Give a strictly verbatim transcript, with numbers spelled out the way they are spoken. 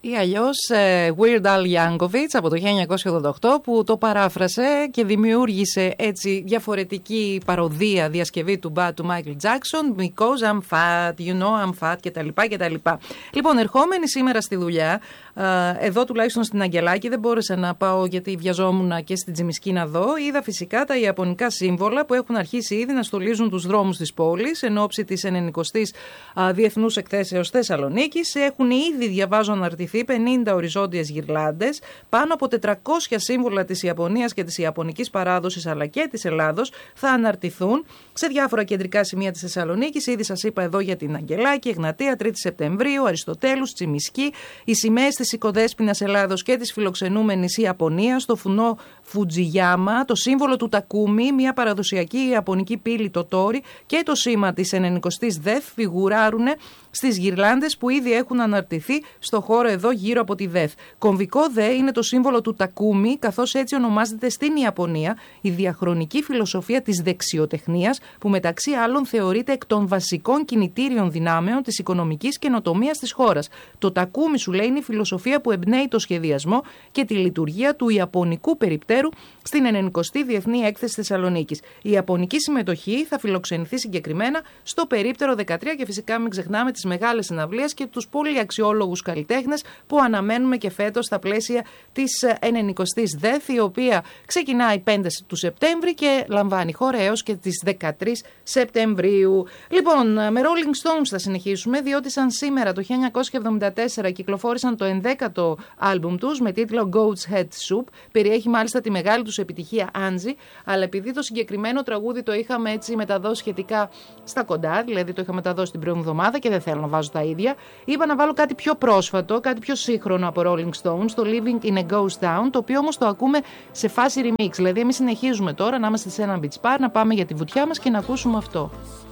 Ή αλλιώς ε, Weird Al Yankovic από το χίλια εννιακόσια ογδόντα οκτώ, που το παράφρασε και δημιούργησε έτσι διαφορετική παροδία διασκευή του Bad του Michael Jackson, Because I'm fat, you know I'm fat κτλ. κτλ. Λοιπόν, ερχόμενοι σήμερα στη δουλειά, ε, εδώ τουλάχιστον στην Αγγελάκη δεν μπόρεσα να πάω γιατί βιαζόμουν και στην Τσιμισκή να δω. Είδα φυσικά τα ιαπωνικά σύμβολα που έχουν αρχίσει ήδη να στολίζουν τους δρόμους της πόλης εν ώψη της ενενηκοστής Διεθνούς Εκθέσεως Θεσσαλονίκης. Έχουν ήδη, διαβάζω, αναρτηθεί πενήντα οριζόντιες γυρλάντες, πάνω από τετρακόσια σύμβολα της Ιαπωνίας και της Ιαπωνικής παράδοσης αλλά και της Ελλάδος θα αναρτηθούν σε διάφορα κεντρικά σημεία της Θεσσαλονίκης. Ήδη σας είπα εδώ για την Αγγελάκη, Εγνατία, τρίτη Σεπτεμβρίου, Αριστοτέλους, Τσιμισκή, οι σημαίες της Οικοδέσποινας Ελλάδος και της φιλοξενούμενης Ιαπωνίας, το φουνό Φουτζιγιάμα, το σύμβολο του Τακούμι, μια παραδοσιακή Ιαπωνική πύλη, το Τόρι, και το σήμα της ενενηκοστής ΔΕΘ φιγουράρουν στις γυρλάντες που ήδη έχουν αναρτηθεί στο χώρο εδώ γύρω από τη ΔΕΘ. Κομβικό δε είναι το σύμβολο του Τακούμι, καθώς έτσι ονομάζεται στην Ιαπωνία η διαχρονική φιλοσοφία της δεξιοτεχνίας, που μεταξύ άλλων θεωρείται εκ των βασικών κινητήριων δυνάμεων της οικονομικής καινοτομίας της χώρας. Το Τακούμι, σου λέει, είναι η φιλοσοφία που εμπνέει το σχεδιασμό και τη λειτουργία του Ιαπωνικού περιπτέρου στην ενενηκοστή Διεθνή Έκθεση Θεσσαλονίκης. Η Ιαπωνική συμμετοχή θα φιλοξενηθεί συγκεκριμένα στο περίπτερο δεκατρία και φυσικά μην ξεχνάμε τις μεγάλες συναυλίες και τους πολύ αξιόλογους καλλιτέχνες που αναμένουμε και φέτος στα πλαίσια της ενενηκοστής ΔΕΘ, η οποία ξεκινάει πέντε του Σεπτέμβρη και λαμβάνει χώρα έως και τις δεκατρείς Σεπτεμβρίου. Λοιπόν, με Rolling Stones θα συνεχίσουμε, διότι σαν σήμερα το χίλια εννιακόσια εβδομήντα τέσσερα κυκλοφόρησαν το ενδέκατο άλμπουμ τους με τίτλο Goat's Head Soup. Περιέχει μάλιστα τη μεγάλη τους επιτυχία Angie, αλλά επειδή το συγκεκριμένο τραγούδι το είχαμε έτσι μεταδώσει σχετικά στα κοντά, δηλαδή το είχα μεταδώσει την προηγούμενη εβδομάδα και δεν θέλω να βάζω τα ίδια, είπα να βάλω κάτι πιο πρόσφατο, κάτι πιο σύγχρονο από Rolling Stones, το Living in a Ghost Town, το οποίο όμως το ακούμε σε φάση remix. Δηλαδή εμείς συνεχίζουμε τώρα να είμαστε σε ένα beach bar, να πάμε για τη βουτιά μας και να ακούσουμε αυτό.